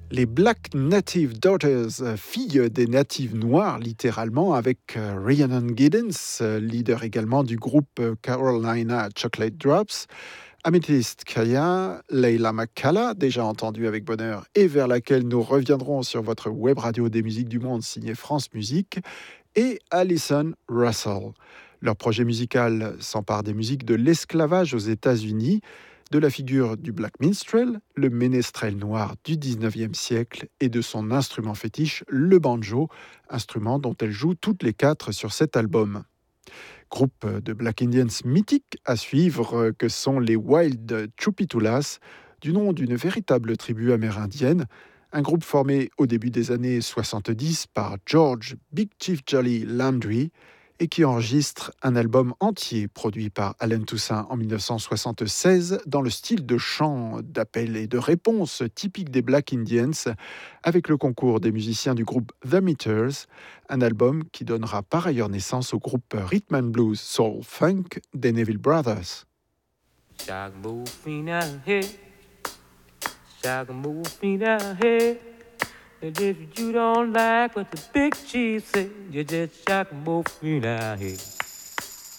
Les Black Native Daughters, filles des natives noirs littéralement, avec Rhiannon Giddens, leader également du groupe Carolina Chocolate Drops, Amethyst Kaya, Leila McCalla, déjà entendue avec bonheur et vers laquelle nous reviendrons sur votre web radio des musiques du monde signée France Musique, et Alison Russell. Leur projet musical s'empare des musiques de l'esclavage aux États-Unis, de la figure du black minstrel, le ménestrel noir du 19e siècle, et de son instrument fétiche, le banjo, instrument dont elles jouent toutes les quatre sur cet album. Groupe de Black Indians mythiques à suivre que sont les Wild Chupitulas, du nom d'une véritable tribu amérindienne, un groupe formé au début des années 70 par George Big Chief Jolly Landry et qui enregistre un album entier produit par Allen Toussaint en 1976 dans le style de chant, d'appel et de réponse typique des Black Indians, avec le concours des musiciens du groupe The Meters, un album qui donnera par ailleurs naissance au groupe Rhythm and Blues Soul Funk des Neville Brothers. Shaka move feet out here, shaka move feet out here. And if you don't like what the big chief said, you just shaka move feet out here.